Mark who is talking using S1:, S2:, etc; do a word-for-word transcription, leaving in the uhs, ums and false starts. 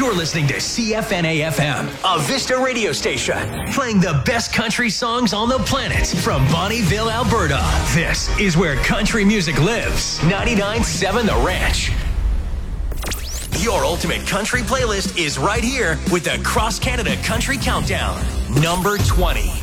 S1: You're listening to C F N A F M, a Vista radio station, playing the best country songs on the planet from Bonnieville, Alberta. This is where country music lives. ninety-nine point seven The Ranch. Your ultimate country playlist is right here with the Cross Canada Country Countdown, number twenty.